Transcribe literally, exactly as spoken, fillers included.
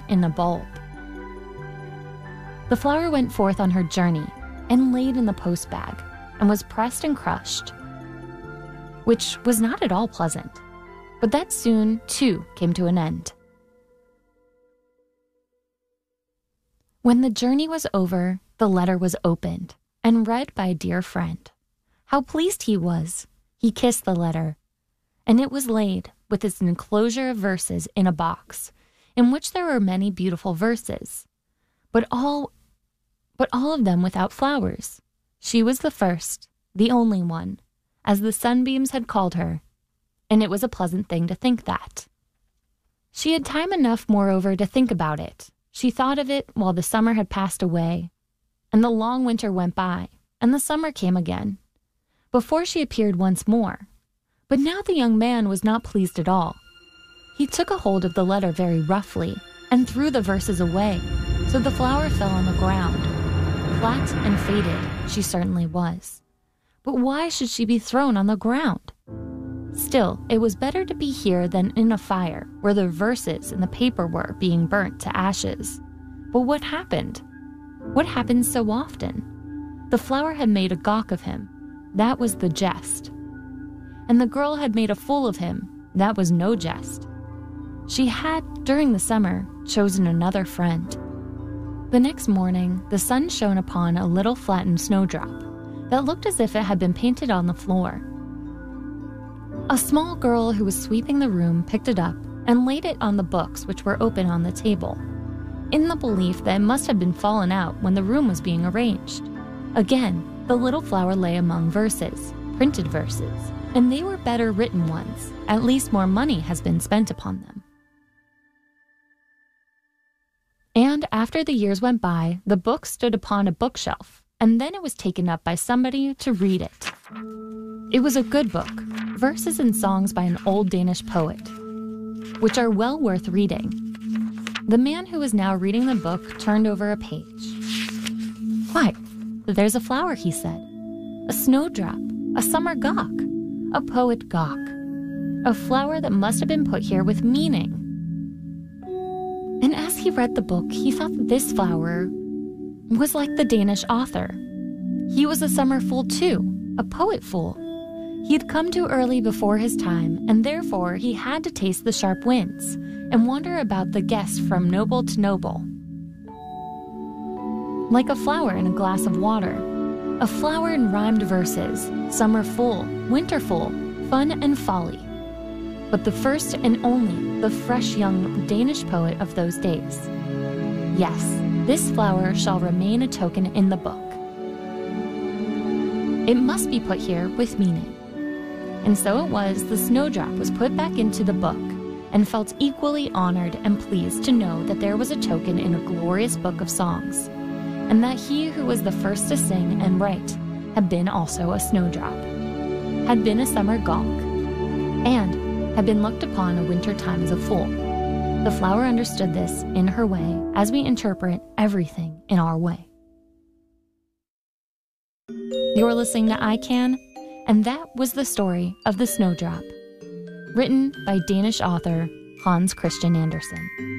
in a bulb. The flower went forth on her journey and laid in the post bag and was pressed and crushed, which was not at all pleasant. But that soon, too, came to an end. When the journey was over, the letter was opened and read by a dear friend. How pleased he was! He kissed the letter, and it was laid with its enclosure of verses in a box, in which there were many beautiful verses, but all, but all of them without flowers. She was the first, the only one, as the sunbeams had called her, and it was a pleasant thing to think that. She had time enough, moreover, to think about it. She thought of it while the summer had passed away, and the long winter went by, and the summer came again, before she appeared once more. But now the young man was not pleased at all. He took a hold of the letter very roughly and threw the verses away, so the flower fell on the ground. Flat and faded she certainly was. But why should she be thrown on the ground? Still, it was better to be here than in a fire where the verses and the paper were being burnt to ashes. But what happened? What happens so often? The flower had made a gawk of him. That was the jest. And the girl had made a fool of him. That was no jest. She had, during the summer, chosen another friend. The next morning, the sun shone upon a little flattened snowdrop that looked as if it had been painted on the floor. A small girl who was sweeping the room picked it up and laid it on the books which were open on the table, in the belief that it must have been fallen out when the room was being arranged. Again, the little flower lay among verses, printed verses, and they were better written ones. At least more money has been spent upon them. And after the years went by, the book stood upon a bookshelf, and then it was taken up by somebody to read it. It was a good book, verses and songs by an old Danish poet, which are well worth reading. The man who was now reading the book turned over a page. "Why, there's a flower," he said. "A snowdrop, a summer gawk, a poet gawk, a flower that must have been put here with meaning." And as he read the book, he thought that this flower was like the Danish author. He was a summer fool too, a poet fool. He had come too early before his time, and therefore he had to taste the sharp winds and wander about the guest from noble to noble. Like a flower in a glass of water, a flower in rhymed verses, summer full, winter full, fun and folly. But the first and only, the fresh young Danish poet of those days. Yes, this flower shall remain a token in the book. It must be put here with meaning. And so it was the snowdrop was put back into the book, and felt equally honored and pleased to know that there was a token in a glorious book of songs, and that he who was the first to sing and write had been also a snowdrop, had been a summer gawk, and had been looked upon a winter time as a fool. The flower understood this in her way, as we interpret everything in our way. You're listening to I Can, and that was the story of the snowdrop, written by Danish author Hans Christian Andersen.